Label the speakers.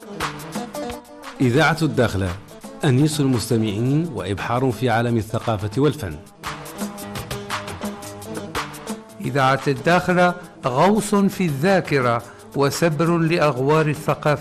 Speaker 1: إذاعة الداخلة، أنيس المستمعين وإبحار في عالم الثقافة والفن.
Speaker 2: إذاعة الداخلة غوص في الذاكرة وسبر لأغوار الثقافة